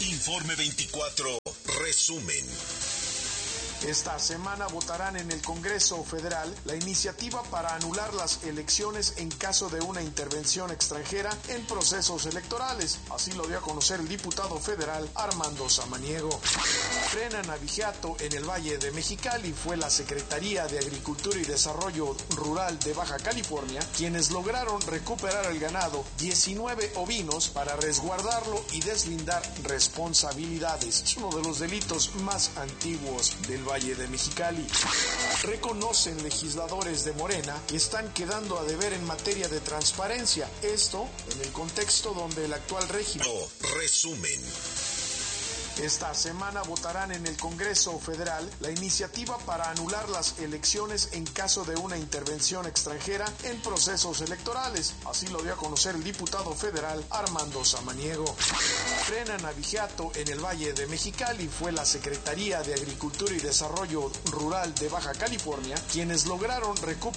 Informe 24, resumen. Esta semana votarán en el Congreso Federal la iniciativa para anular las elecciones en caso de una intervención extranjera en procesos electorales. Así lo dio a conocer el diputado federal Armando Samaniego. Frenan abigeato en el Valle de Mexicali. Fue la Secretaría de Agricultura y Desarrollo Rural de Baja California quienes lograron recuperar el ganado, 19 ovinos, para resguardarlo y deslindar responsabilidades. Es uno de los delitos más antiguos del Valle de Mexicali. Reconocen legisladores de Morena que están quedando a deber en materia de transparencia. Esto en el contexto donde el actual régimen... Resumen. Esta semana votarán en el Congreso Federal la iniciativa para anular las elecciones en caso de una intervención extranjera en procesos electorales. Así lo dio a conocer el diputado federal Armando Samaniego. Frenan abigeato en el Valle de Mexicali. Fue la Secretaría de Agricultura y Desarrollo Rural de Baja California quienes lograron recuperar